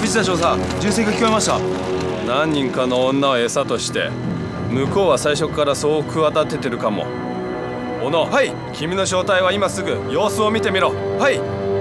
藤田少佐、銃声が聞こえました。 何人かの女を餌として向こうは最初からそう企ててるかも。小野、 はい。 君の正体は今すぐ様子を見てみろ。 はい。